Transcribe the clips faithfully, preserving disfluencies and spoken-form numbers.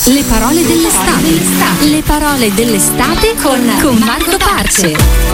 Le parole dell'estate. Le parole dell'estate con, con Marco Parce.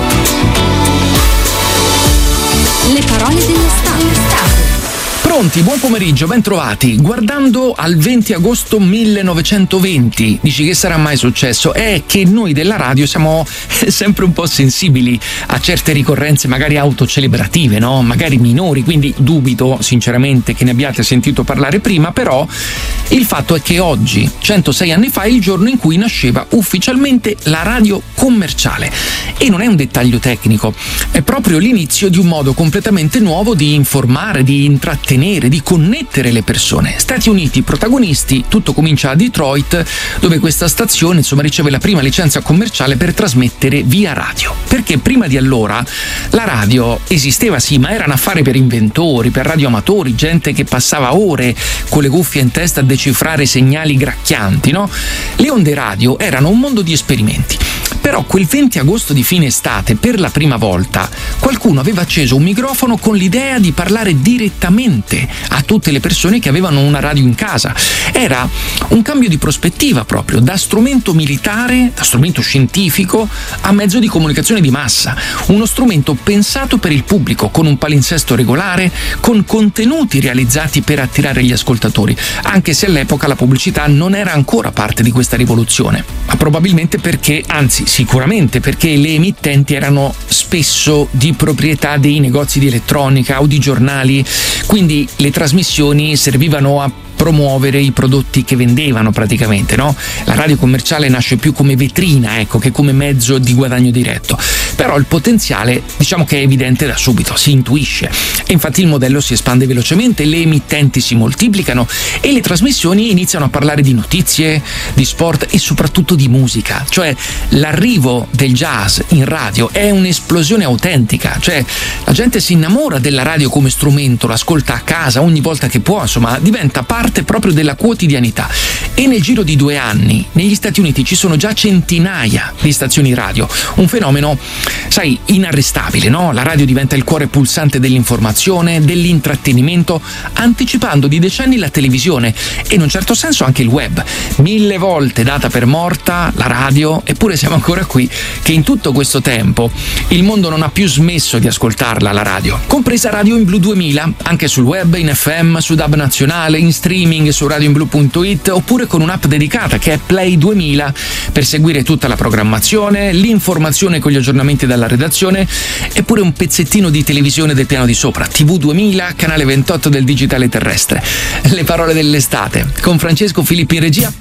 Le parole dell'estate. Pronti, buon pomeriggio, ben trovati. Guardando al venti agosto millenovecentoventi, dici che sarà mai successo? È che noi della radio siamo sempre un po' sensibili a certe ricorrenze magari autocelebrative, no? Magari minori, quindi dubito sinceramente che ne abbiate sentito parlare prima, però il fatto è che oggi, centosei anni fa, è il giorno in cui nasceva ufficialmente la radio commerciale. E non è un dettaglio tecnico, è proprio l'inizio di un modo completamente nuovo di informare, di intrattenere, di connettere le persone. Stati Uniti protagonisti, tutto comincia a Detroit, dove questa stazione insomma riceve la prima licenza commerciale per trasmettere via radio. Perché prima di allora la radio esisteva sì, ma era un affare per inventori, per radioamatori, gente che passava ore con le cuffie in testa a decifrare segnali gracchianti, no? Le onde radio erano un mondo di esperimenti. Però quel venti agosto di fine estate, per la prima volta, qualcuno aveva acceso un microfono con l'idea di parlare direttamente a tutte le persone che avevano una radio in casa. Era un cambio di prospettiva proprio, da strumento militare, da strumento scientifico, a mezzo di comunicazione di massa. Uno strumento pensato per il pubblico, con un palinsesto regolare, con contenuti realizzati per attirare gli ascoltatori, anche se all'epoca la pubblicità non era ancora parte di questa rivoluzione. Ma probabilmente perché, anzi sicuramente perché le emittenti erano spesso di proprietà dei negozi di elettronica o di giornali, quindi le trasmissioni servivano a promuovere i prodotti che vendevano praticamente, no? La radio commerciale nasce più come vetrina, ecco, che come mezzo di guadagno diretto. Però il potenziale, diciamo che è evidente da subito, si intuisce. E infatti il modello si espande velocemente, le emittenti si moltiplicano e le trasmissioni iniziano a parlare di notizie, di sport e soprattutto di musica. Cioè l'arrivo del jazz in radio è un'esplosione autentica, cioè la gente si innamora della radio come strumento, l'ascolta a casa ogni volta che può, insomma diventa parte proprio della quotidianità. E nel giro di due anni negli Stati Uniti ci sono già centinaia di stazioni radio, un fenomeno, sai, inarrestabile, no? La radio diventa il cuore pulsante dell'informazione, dell'intrattenimento, anticipando di decenni la televisione e in un certo senso anche il web. Mille volte data per morta la radio, eppure siamo ancora qui, che in tutto questo tempo il mondo non ha più smesso di ascoltarla la radio, compresa Radio in Blu duemila, anche sul web, in F M, su D A B nazionale, in streaming su radioinblu punto it, oppure con un'app dedicata che è Play duemila per seguire tutta la programmazione, l'informazione con gli aggiornamenti dalla redazione, eppure un pezzettino di televisione del piano di sopra, T V duemila, canale ventotto del digitale terrestre. Le parole dell'estate con Francesco Filippi in regia.